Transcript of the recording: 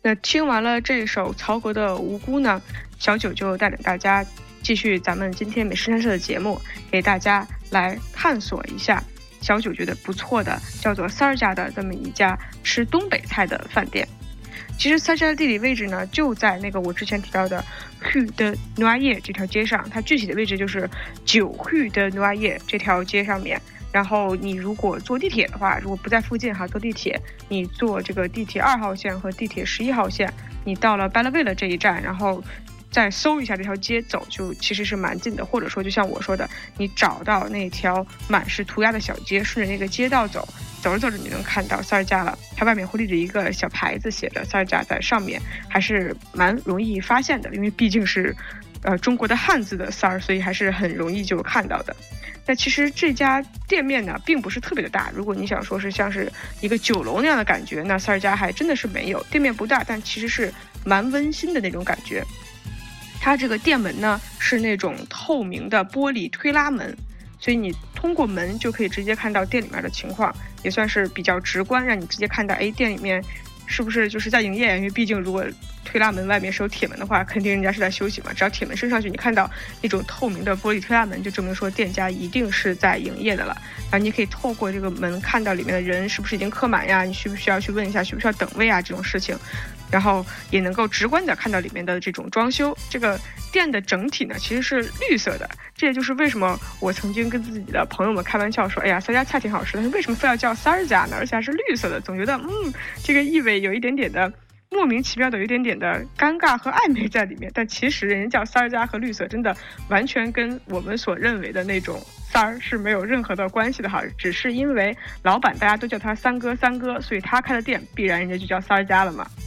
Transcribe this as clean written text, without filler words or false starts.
那听完了这首曹格的《无辜》呢，小九就带领大家继续咱们今天美食探社的节目，给大家来探索一下小九觉得不错的叫做三儿家的这么一家吃东北菜的饭店。其实三儿家的地理位置呢，就在那个我之前提到的 Rue de Noailles 这条街上，它具体的位置就是9 Rue de Noailles 这条街上面。然后你如果坐地铁的话，如果不在附近坐地铁，你坐这个地铁2号线和地铁11号线，你到了 Belleville 这一站，然后再搜一下这条街走，就其实是蛮近的。或者说就像我说的，你找到那条满是涂鸦的小街，顺着那个街道走着走着，你能看到三儿家了。它外面会立着一个小牌子，写着三儿家在上面，还是蛮容易发现的，因为毕竟是中国的汉字的三儿，所以还是很容易就看到的。那其实这家店面呢，并不是特别的大。如果你想说是像是一个酒楼那样的感觉，那三儿家还真的是没有。店面不大，但其实是蛮温馨的那种感觉。它这个店门呢是那种透明的玻璃推拉门，所以你通过门就可以直接看到店里面的情况，也算是比较直观，让你直接看到店里面是不是就是在营业。因为毕竟如果推拉门外面是有铁门的话，肯定人家是在休息嘛。只要铁门升上去，你看到那种透明的玻璃推拉门，就证明说店家一定是在营业的了。然后你可以透过这个门看到里面的人是不是已经客满呀，你需不需要去问一下需不需要等位啊，这种事情。然后也能够直观的看到里面的这种装修。这个店的整体呢其实是绿色的，这也就是为什么我曾经跟自己的朋友们开玩笑说，哎呀，三家菜挺好吃的，为什么非要叫三儿家呢？而且还是绿色的，总觉得这个意味有一点点的莫名其妙的，有一点点的尴尬和暧昧在里面。但其实人家叫三儿家和绿色真的完全跟我们所认为的那种三儿是没有任何的关系的只是因为老板大家都叫他三哥，所以他开的店必然人家就叫三儿家了嘛。